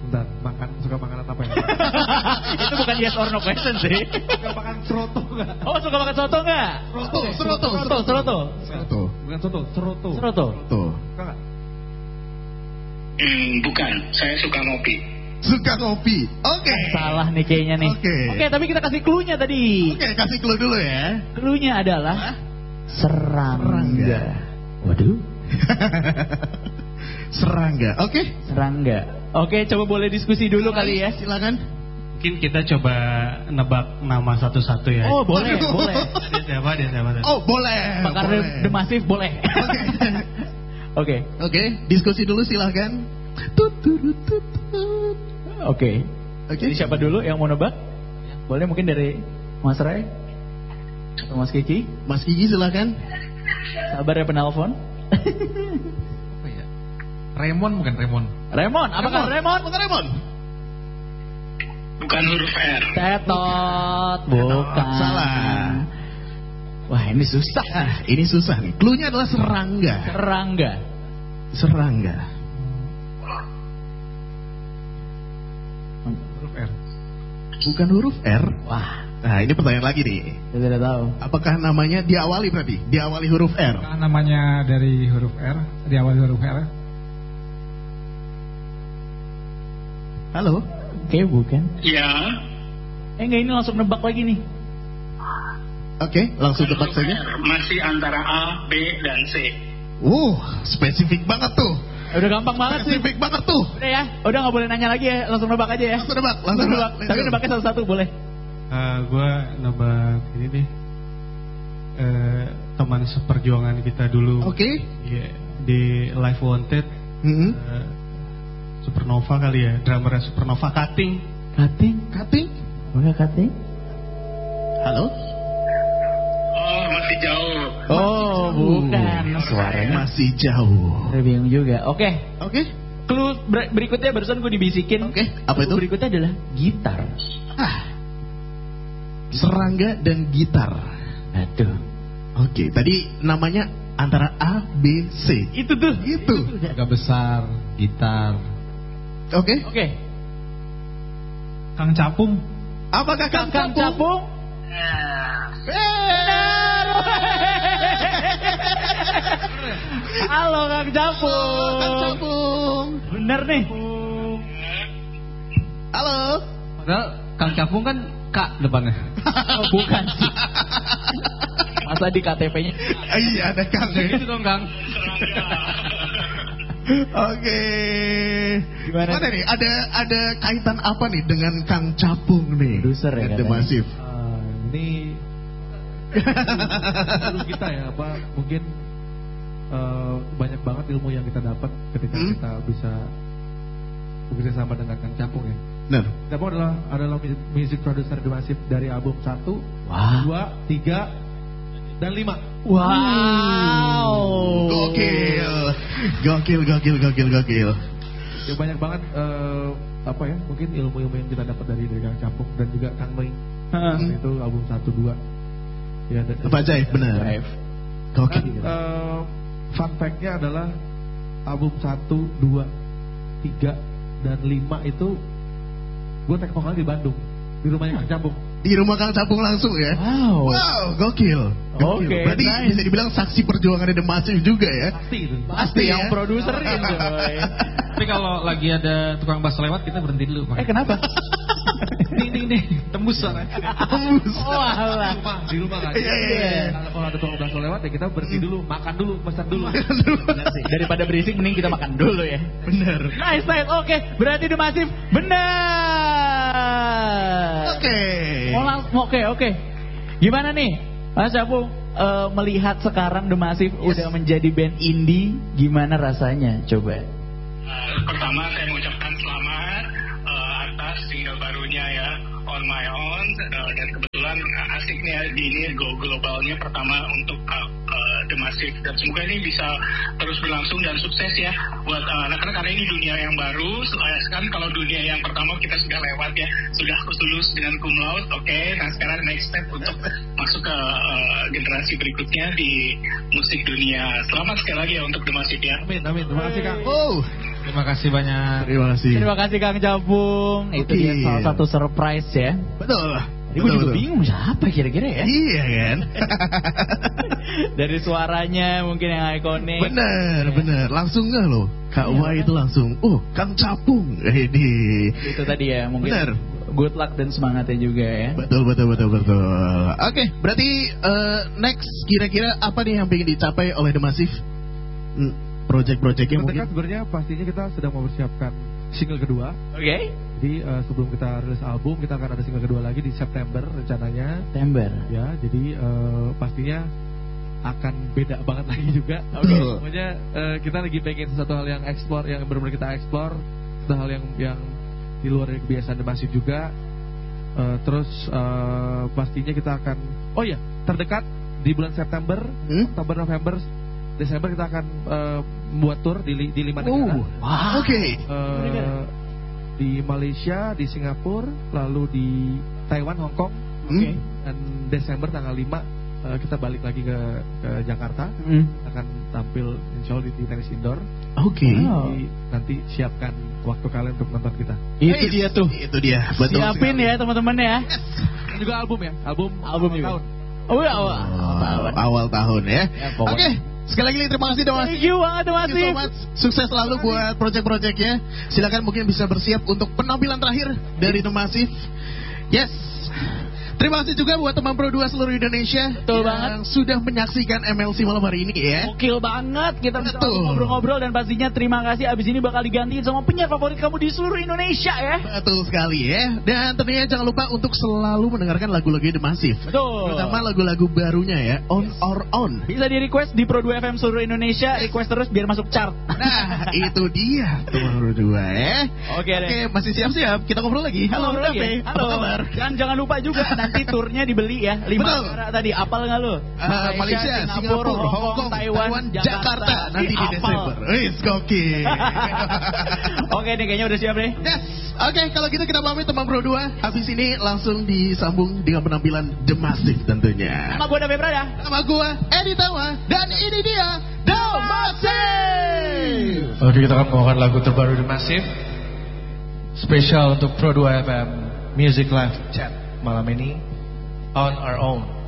Bentar, suka makan apa ya? Itu bukan yes or no question sih. Suka makan seroto nggak? Oh, suka makan soto nggak? Seroto. Bukan soto, seroto. Suka nggak? Bukan, saya suka ngopi. Suka ngopi. Oke. Salah nih kayaknya nih. Oke, tapi kita kasih clue-nya tadi. Oke, kasih clue dulu ya. Clue-nya adalah serangga. Waduh. Serangga. Oke. Serangga. Oke, coba boleh diskusi dulu kali ya. Silakan. Mungkin kita coba nebak nama satu-satu ya. Oh, boleh. Dia siapa? Oh, boleh. Bakar The Massive boleh. Oke. Oke, diskusi dulu silakan. Oke. Jadi siapa dulu yang mau nebak? Boleh mungkin dari Mas Ray atau Mas Kiki? Mas Kiki silakan. Sabar ya penelpon. Apa ya? Raymond bukan Raymond. Raymond, apakah Raymond? Bukan Raymond. Bukan huruf R. Tetot, bukan. Salah. Wah, ini susah. Ini susah nih. Clue-nya adalah serangga. Serangga. Huruf R. Bukan huruf R. Wah, Nah, ini pertanyaan lagi nih. saya tidak tahu. Apakah namanya diawali berarti? Diawali huruf R. Namanya dari huruf R, diawali huruf R. Halo? Oke, bukan. Ya. Enggak, ini langsung nebak lagi nih. Oke, langsung tebak huruf saja. R. Masih antara A, B, dan C. Spesifik banget tuh. Udah gampang banget sih. Spesifik banget tuh. Udah ya, udah nggak boleh nanya lagi ya, langsung nebak aja ya. Langsung nebak. Tapi nebaknya satu-satu boleh. Gue nebak ini deh. Teman seperjuangan kita dulu. Oke. Di Live Wanted. Supernova kali ya, drummernya Supernova, Cutting. Bukan Cutting? Halo? Oh, masih jauh. Oh, bukan. Suaranya masih jauh. Saya bingung juga. Oke. Clue berikutnya barusan gue dibisikin. Oke, apa itu? Berikutnya adalah gitar. Serangga dan gitar. Aduh. Oke, tadi namanya antara A, B, C. Itu tuh. Agak besar, gitar. Oke. Kang Capung. Apakah Kang Capung? Capung? Benar. Halo Kang Capung. Bener nih. Halo. Padahal Kang Capung kan K depannya. Oh, bukan sih. Masa di KTP-nya? Iya, ada Kang. Itu dong Kang. Oke. Gimana nih? Ada kaitan apa nih dengan Kang Capung nih? Produser ya The katanya. Massive. Ini dulu kita ya, mungkin banyak banget ilmu yang kita dapat ketika kita bisa bekerja sama dengan Kang Capung ya. Benar. Capung adalah music producer The Massive dari album 1, 2, 3 dan 5. Wow. Gokil. Ya banyak banget mungkin ilmu-ilmu yang kita dapat dari Kang Capung dan juga Kang Mei. Itu album 1, 2. Ya, Pak Jaif, benar. Gokil. Fun fact-nya adalah album 1, 2, 3 dan 5 itu gue take vokal di Bandung, di rumahnya Kang Capung. Di rumah Kang Capung langsung ya. Wow, gokil. Oke, berarti nice. bisa dibilang saksi perjuangan The Massive juga ya. Pasti yang ya. produserin coy. Tapi kalau lagi ada tukang bass lewat kita berhenti dulu. Kenapa? Nih, tembus suara. Oh alah. Di rumah kan. Iya. Kalau ada tukang bass lewat ya kita berhenti dulu, makan dulu, pesan dulu. Daripada berisik mending kita makan dulu ya. Bener. Nice. Oke, berarti The Massive benar. Oke. Gimana nih, Mas Capung melihat sekarang The Massive udah menjadi band indie, gimana rasanya? Coba. Pertama saya mengucapkan selamat atas single barunya ya, On My Own, dan kebetulan asiknya di ini go globalnya pertama untuk The Massive, dan semoga ini bisa terus berlangsung dan sukses ya buat anak-anak, karena ini dunia yang baru kan. Kalau dunia yang pertama kita sudah lewat ya, sudah lulus dengan cum laude. Oke, nah sekarang next step untuk masuk ke generasi berikutnya di musik dunia. Selamat sekali lagi ya untuk The Massive ya. Amin, terima kasih Kang. Terima kasih banyak. Terima kasih. Terima kasih Kang Cabung. Itu dia salah satu surprise ya. Betul. Gue juga bingung siapa kira-kira ya. Iya kan. Dari suaranya mungkin yang ikonik. Bener. Langsung nggak loh. Kak Y itu langsung. Kang Cabung. Ini. Itu tadi ya mungkin. Bener. Good luck dan semangatnya juga ya. Betul. Oke, berarti next kira-kira apa nih yang ingin dicapai oleh The Massive? Project-projectnya mungkin. Sebenarnya pastinya kita sedang mempersiapkan single kedua. Oke. Jadi sebelum kita rilis album, kita akan ada single kedua lagi di September rencananya. September. Ya, jadi pastinya akan beda banget lagi juga. Oke. Pokoknya kita lagi pengen sesuatu hal yang explore, yang benar-benar kita explore, sesuatu hal yang di luar dari kebiasaan The Massive juga. Terus pastinya kita akan, terdekat di bulan September, Oktober, November, Desember kita akan membuat tour di 5 negara. Oke. Di Malaysia, di Singapura, lalu di Taiwan, Hong Kong. Dan Desember tanggal 5 kita balik lagi ke Jakarta. Akan tampil insya Allah di tenis indoor. Oke. Nanti siapkan waktu kalian untuk nonton kita. Itu dia tuh. Itu dia. Betul. Siapin ya teman-teman ya. Dan juga album ya. Album juga. tahun. Awal tahun ya. Oke. Sekali lagi terima kasih Mas. Thank you banget Mas. Thank you so much. Sukses selalu buat project-projectnya. Silakan mungkin bisa bersiap untuk penampilan terakhir dari The Massive. Yes. Terima kasih juga buat teman Pro 2 seluruh Indonesia. Betul yang banget. sudah menyaksikan MLC malam hari ini ya. Gokil banget. Kita bisa ngobrol-ngobrol dan pastinya terima kasih. Abis ini bakal digantiin sama penyiar favorit kamu di seluruh Indonesia ya. Betul sekali ya. Dan tentunya jangan lupa untuk selalu mendengarkan lagu-lagu The Massive. Betul. Terutama lagu-lagu barunya ya. On Our Own. Bisa di request di Pro 2 FM seluruh Indonesia. Request terus biar masuk chart. Nah itu dia Pro 2 ya. Oke, masih siap-siap. Kita ngobrol lagi. Halo Dape. Apa kabar? Dan jangan lupa juga nanti turnya dibeli ya. 5 negara tadi. Apal nggak lu? Malaysia, Singapura, Hong Kong, Taiwan, Jakarta. Nanti di Desember. Gokil. Oke nih kayaknya udah siap nih. Yes. Oke, kalau gitu kita pamit teman Pro 2. Habis ini langsung disambung dengan penampilan The Massive tentunya. Nama gue Dape Prada. Nama gue Edi Tawa. Dan ini dia The Massive. Oke, kita akan membawakan lagu terbaru The Massive. Spesial untuk Pro 2 FM Music Live Chat malam ini. On Our Own.